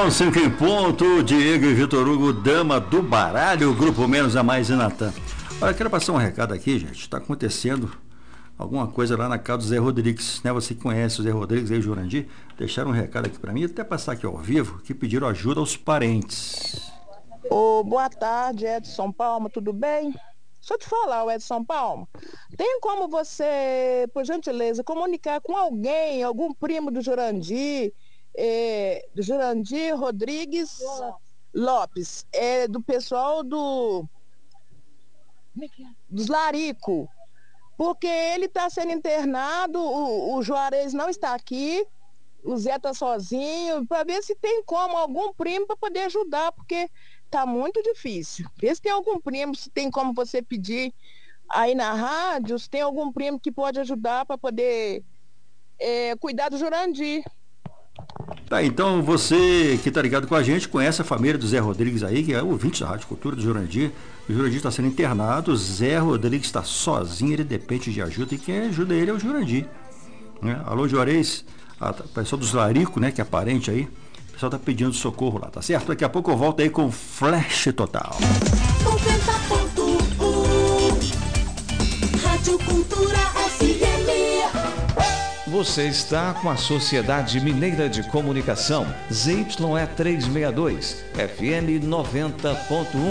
são 5 em ponto, Diego e Vitor Hugo, dama do baralho, Grupo Menos a Mais e Natan. Olha, quero passar um recado aqui, gente. Está acontecendo alguma coisa lá na casa do Zé Rodrigues, né? Você que conhece o Zé Rodrigues aí, Jurandir, deixaram um recado aqui para mim, até passar aqui ao vivo, que pediram ajuda aos parentes. Boa tarde, Edson Palma, tudo bem? Deixa eu te falar, Edson Palma, tem como você, por gentileza, comunicar com alguém, algum primo do Jurandir Rodrigues Lopes, do pessoal dos Larico, porque ele está sendo internado, o Juarez não está aqui, o Zé está sozinho, para ver se tem como algum primo para poder ajudar, porque tá muito difícil. Vê se tem algum primo, se tem como você pedir aí na rádio, se tem algum primo que pode ajudar para poder cuidar do Jurandir. Tá, então você que tá ligado com a gente, conhece a família do Zé Rodrigues aí, que é o ouvinte da Rádio Cultura do Jurandir. O Jurandir está sendo internado, o Zé Rodrigues está sozinho, ele depende de ajuda e quem ajuda ele é o Jurandir. Né? Alô, Juarez, a pessoa dos Larico, né, que é parente aí. O pessoal tá pedindo socorro lá, tá certo? Daqui a pouco eu volto aí com Flash Total. 90.1 Rádio Cultura FM. Você está com a Sociedade Mineira de Comunicação, ZYE 362, FM 90.1.